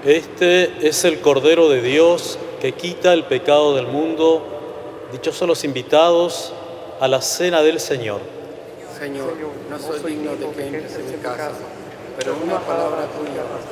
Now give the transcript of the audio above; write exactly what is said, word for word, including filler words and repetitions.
Este es el Cordero de Dios que quita el pecado del mundo. Dichosos los invitados a la cena del Señor. Señor, no soy digno de que entres en mi casa, pero una palabra tuya